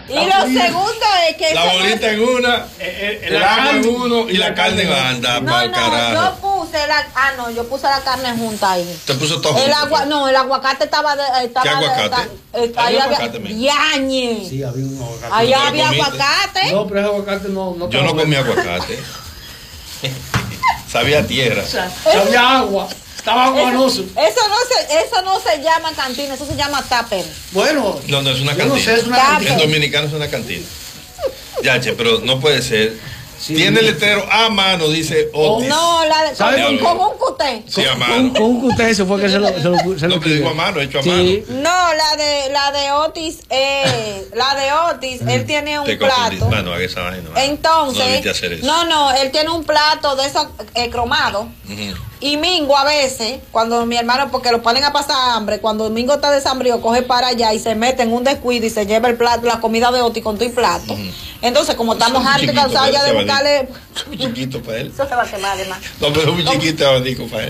Y lo segundo es que... La bolita en una, el agua en uno y la carne en anda para el carajo. Yo puse la carne junta ahí. ¿Te puso todo El junto? el aguacate estaba ¿Qué aguacate? Ahí había yañe. Sí, había un aguacate. Ahí había aguacate. No, pero ese aguacate no. Yo no comí aguacate. Sabía a tierra. Sabía agua. Estaba aguanoso. Eso no se llama cantina, eso se llama tupper. Bueno. No, es una cantina. No sé, es una cantina. En dominicano es una cantina. Yache, pero no puede ser. Sí. Tiene el letrero a mano, dice Otis. No, con un cuté. Sí, a mano. Con un cuté, eso fue que se lo no, que digo a mano, hecho a sí. mano. No, la de Otis, él tiene un plato. Bueno, esa vaina. Entonces, no, él tiene un plato de esos cromados. Y Mingo a veces, cuando mi hermano, porque lo ponen a pasar hambre, cuando Mingo está deshambriado, coge para allá y se mete en un descuido y se lleva el plato, la comida de Otis con todo el plato. Entonces, como estamos hartos y cansados ya de buscarle... Muy chiquito para él. Eso se va a quemar además. No, pero muy chiquito abanico para él.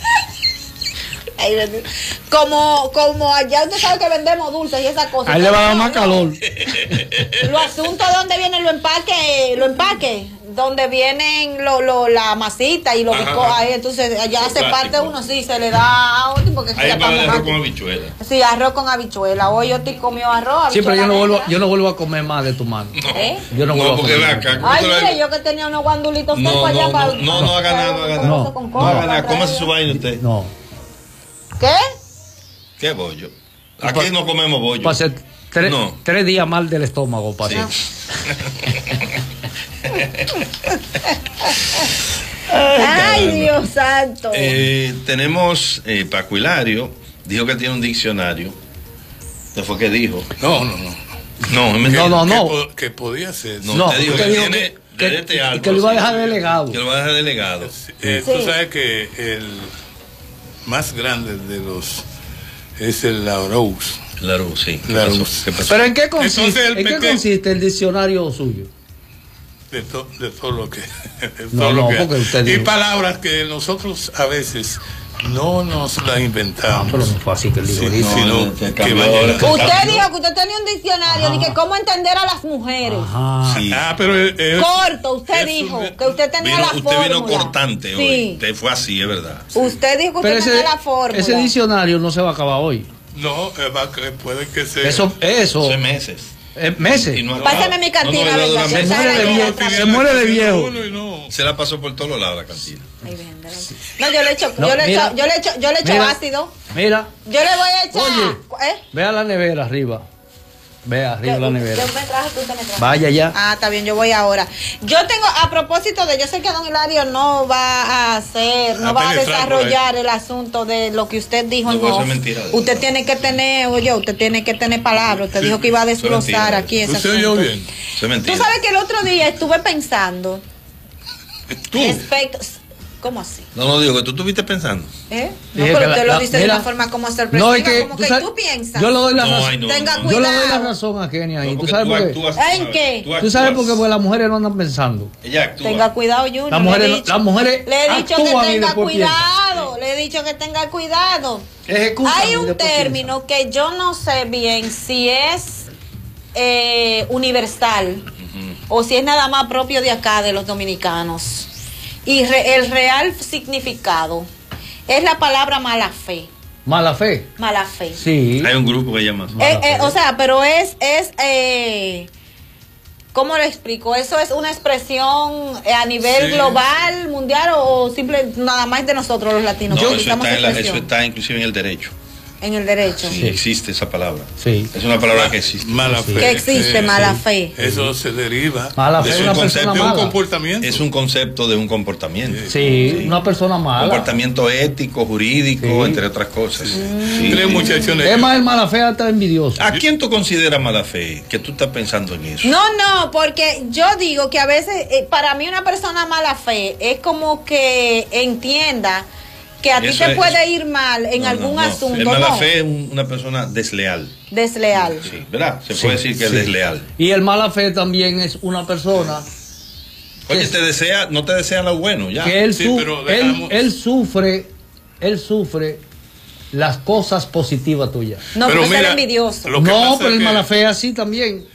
Como allá usted sabe que vendemos dulces y esas cosas. Ahí le va a dar más calor. Los asuntos donde vienen los empaques, donde vienen la masita y los bizcochos ahí, entonces allá hace parte uno, sí, se le da a Otis porque ahí va el arroz con habichuela. Sí, arroz con habichuela. Hoy Otis comió arroz. Sí, pero yo no vuelvo a comer más de tu mano. No, yo no vuelvo a comer. Acá, ay, mire, yo que tenía unos guandulitos secos allá para. No haga nada, no haga nada. Cómase su vaina usted. No. ¿Qué? ¿Qué bollo? Aquí no comemos bollo. Pasé 3 días mal del estómago, pasé. Ay, Dios santo. Tenemos Paco Hilario, dijo que tiene un diccionario. ¿Qué fue que dijo? No. Que podía ser. No, te dijo que tiene... Que lo iba a dejar delegado. Que lo va a dejar delegado. Tú sabes que el más grande de los es el Larousse. Larousse, sí. ¿Qué pasó? ¿Pero en qué consiste el diccionario suyo? De todo lo que... porque usted y palabras que nosotros a veces no nos las inventamos. Pero no fue así que él dijo. Usted dijo que usted tenía un diccionario de que cómo entender a las mujeres. Sí. Pero corto, usted dijo que usted tenía la fórmula. Usted vino cortante hoy. Usted fue así, es verdad. Usted dijo que usted tenía la fórmula. Ese diccionario no se va a acabar hoy. No, puede que sea. Eso. Hace meses. Meses. Pásame mi cantina, se muere de viejo. Se la pasó por todos lados la cantina. No, yo le echo ácido. Mira. Yo le voy a echar. Oye, ve a la nevera arriba. Ve arriba la nevera. Yo me traje, tú te me trajes. Vaya ya. Ah, está bien, yo voy ahora. Yo tengo, a propósito yo sé que don Hilario no va a desarrollar el asunto de lo que usted dijo. Usted tiene que tener, usted tiene que tener palabras. Usted dijo que iba a desglosar aquí ese asunto. Oyó bien. Tú sabes que el otro día estuve pensando. ¿Tú? ¿Cómo así? No, digo que tú estuviste pensando. No, pero usted lo dice de una forma como sorpresiva, como que tú piensas. Yo le doy la razón. Tenga cuidado. Yo le doy la razón a Kenny ahí. ¿Tú sabes por qué? ¿En qué? Tú sabes por qué, porque las mujeres no andan pensando. Tenga cuidado, Junior. Las mujeres le he dicho que tenga cuidado. Le he dicho que tenga cuidado. Hay un término que yo no sé bien si es universal o si es nada más propio de acá, de los dominicanos. Y el real significado es la palabra mala fe. ¿Mala fe? Mala fe. Sí. Hay un grupo que llama o sea, pero ¿cómo lo explico? ¿Eso es una expresión a nivel global, mundial o simple nada más de nosotros los latinos? No, eso está inclusive en el derecho. En el derecho. Sí, existe esa palabra. Sí. Es una palabra que existe. Mala fe. Que existe, mala fe. Eso se deriva de un concepto de un comportamiento. Es un concepto de un comportamiento. Sí, una persona mala. Comportamiento ético, jurídico, entre otras cosas. Es más el mala fe hasta envidioso. ¿A quién tú consideras mala fe? Que tú estás pensando en eso. No, porque yo digo que a veces, para mí una persona mala fe es como que entienda que a ti te puede ir mal en algún asunto. El mala fe es una persona desleal. Desleal. Sí, ¿verdad? Se puede decir que es desleal. Y el mala fe también es una persona. Oye, no te desea lo bueno, ya. Que él sufre las cosas positivas tuyas. No, pero es envidioso. No, pero el mala fe así también.